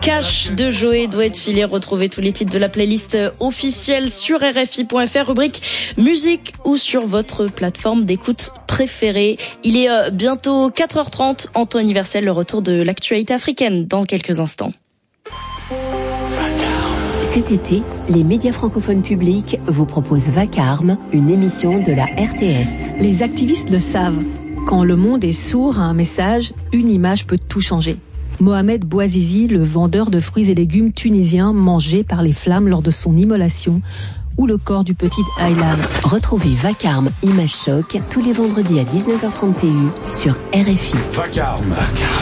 Cash de Joey doit être filé. Retrouvez tous les titres de la playlist officielle sur RFI.fr, rubrique musique ou sur votre plateforme d'écoute préférée. Il est bientôt 4h30 en temps universel, le retour de l'actualité africaine dans quelques instants. Cet été, les médias francophones publics vous proposent Vacarme, une émission de la RTS. Les activistes le savent. Quand le monde est sourd à un message, une image peut tout changer. Mohamed Bouazizi, le vendeur de fruits et légumes tunisien mangé par les flammes lors de son immolation, ou le corps du petit Aylan. Retrouvez Vacarme, Image Choc, tous les vendredis à 19h30 TU sur RFI. Vacarme.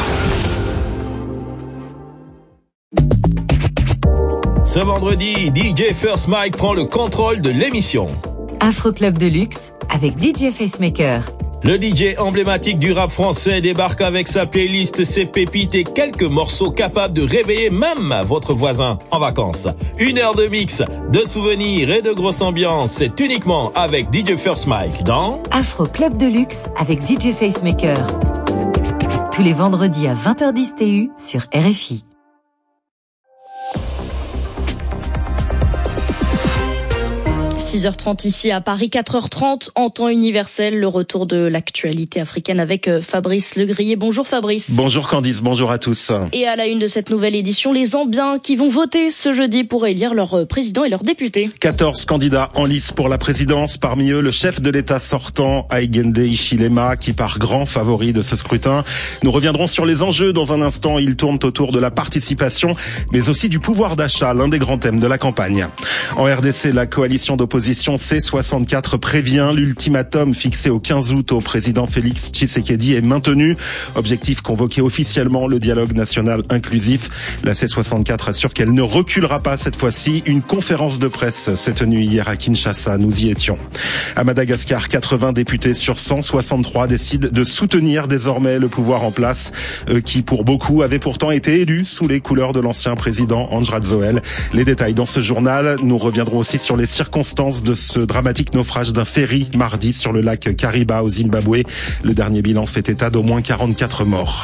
Ce vendredi, DJ First Mike prend le contrôle de l'émission. Afro Club de luxe avec DJ Facemaker. Le DJ emblématique du rap français débarque avec sa playlist, ses pépites et quelques morceaux capables de réveiller même votre voisin en vacances. 1 heure de mix, de souvenirs et de grosse ambiance. C'est uniquement avec DJ First Mike dans Afro Club de luxe avec DJ Facemaker. Tous les vendredis à 20h10 TU sur RFI. 6h30 ici à Paris, 4h30 en temps universel, le retour de l'actualité africaine avec Fabrice Legrier. Bonjour Fabrice. Bonjour Candice, bonjour à tous. Et à la une de cette nouvelle édition, les Zambiens qui vont voter ce jeudi pour élire leur président et leurs députés. 14 candidats en lice pour la présidence, parmi eux le chef de l'État sortant, Hakainde Hichilema, qui part grand favori de ce scrutin. Nous reviendrons sur les enjeux dans un instant, ils tournent autour de la participation, mais aussi du pouvoir d'achat, l'un des grands thèmes de la campagne. En RDC, la coalition d'opposition C64 prévient, l'ultimatum fixé au 15 août au président Félix Tshisekedi est maintenu. Objectif, convoquer officiellement le dialogue national inclusif. La C64 assure qu'elle ne reculera pas cette fois-ci. Une conférence de presse s'est tenue hier à Kinshasa, nous y étions. À Madagascar, 80 députés sur 163 décident de soutenir désormais le pouvoir en place, qui pour beaucoup avait pourtant été élu sous les couleurs de l'ancien président Andry Rajoelina. Les détails dans ce journal. Nous reviendrons aussi sur les circonstances de ce dramatique naufrage d'un ferry mardi sur le lac Kariba au Zimbabwe. Le dernier bilan fait état d'au moins 44 morts.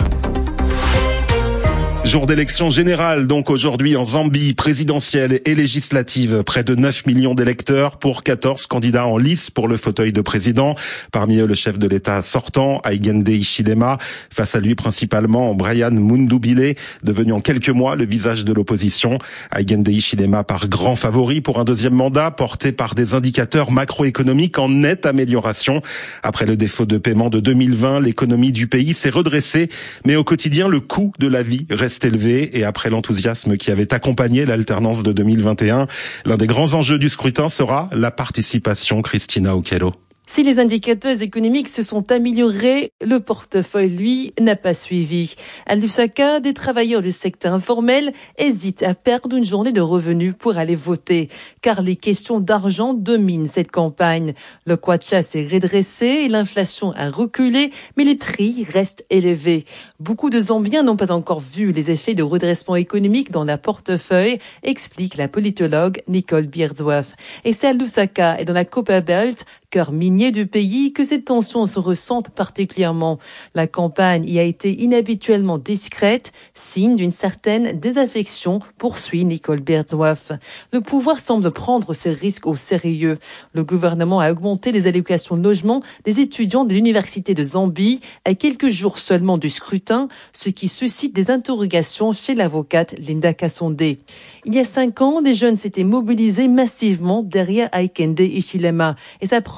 Jour d'élection générale, donc aujourd'hui en Zambie, présidentielle et législative. Près de 9 millions d'électeurs pour 14 candidats en lice pour le fauteuil de président. Parmi eux, le chef de l'État sortant, Hakainde Hichilema. Face à lui, principalement, Brian Mundubile, devenu en quelques mois le visage de l'opposition. Hakainde Hichilema par grand favori pour un deuxième mandat, porté par des indicateurs macroéconomiques en nette amélioration. Après le défaut de paiement de 2020, l'économie du pays s'est redressée, mais au quotidien, le coût de la vie reste élevé, et après l'enthousiasme qui avait accompagné l'alternance de 2021, l'un des grands enjeux du scrutin sera la participation. Christina Okello. Si les indicateurs économiques se sont améliorés, le portefeuille, lui, n'a pas suivi. À Lusaka, des travailleurs du secteur informel hésitent à perdre une journée de revenus pour aller voter, car les questions d'argent dominent cette campagne. Le kwacha s'est redressé et l'inflation a reculé, mais les prix restent élevés. Beaucoup de Zambiens n'ont pas encore vu les effets de redressement économique dans leur portefeuille, explique la politologue Nicole Beardsworth. Et c'est à Lusaka et dans la Copperbelt, cœur minier du pays, que ces tensions se ressentent particulièrement. La campagne y a été inhabituellement discrète, signe d'une certaine désaffection, poursuit Nicole Beardsworth. Le pouvoir semble prendre ces risques au sérieux. Le gouvernement a augmenté les allocations de logement des étudiants de l'université de Zambie à quelques jours seulement du scrutin, ce qui suscite des interrogations chez l'avocate Linda Kassondé. Il y a 5 ans, des jeunes s'étaient mobilisés massivement derrière Hakainde Hichilema et sa